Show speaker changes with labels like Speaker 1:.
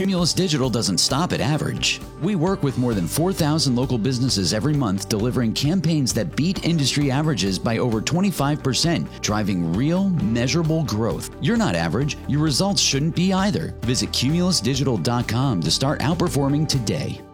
Speaker 1: Cumulus Digital doesn't stop at average. We work with more than 4,000 local businesses every month, delivering campaigns that beat industry averages by over 25%, driving real, measurable growth. You're not average. Your results shouldn't be either. Visit cumulusdigital.com to start outperforming today.